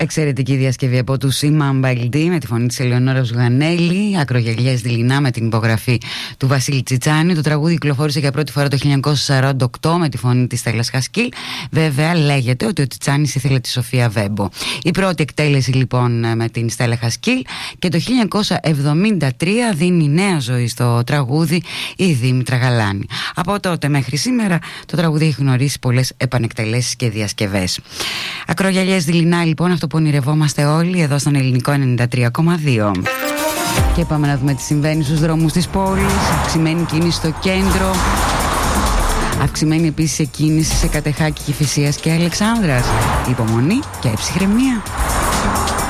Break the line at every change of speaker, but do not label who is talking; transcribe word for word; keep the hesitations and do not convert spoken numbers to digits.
Εξαιρετική διασκευή από του Σίμα Μπαλντή με τη φωνή της Ελεονόρας Ζουγανέλη. Ακρογιαλιές δειλινά με την υπογραφή του Βασίλη Τσιτσάνη. Το τραγούδι κυκλοφόρησε για πρώτη φορά το χίλια εννιακόσια σαράντα οκτώ με τη φωνή της Στέλλας Χασκίλ. Βέβαια, λέγεται ότι ο Τσιτσάνης ήθελε τη Σοφία Βέμπο. Η πρώτη εκτέλεση λοιπόν με την Στέλλα Χασκίλ, και το χίλια εννιακόσια εβδομήντα τρία δίνει νέα ζωή στο τραγούδι η Δήμητρα Γαλάνη. Από τότε μέχρι σήμερα το τραγούδι έχει γνωρίσει πολλές επανεκτελέσεις και διασκευές. Ακρογιαλιές δειλινά λοιπόν, αυτό που ονειρευόμαστε όλοι εδώ στον Ελληνικό ενενήντα τρία κόμμα δύο. Και πάμε να δούμε τι συμβαίνει στους δρόμους της πόλης. Αυξημένη κίνηση στο κέντρο. Αυξημένη επίσης κίνηση σε Κατεχάκη, Κηφισίας και Αλεξάνδρας. Υπομονή και ψυχραιμία.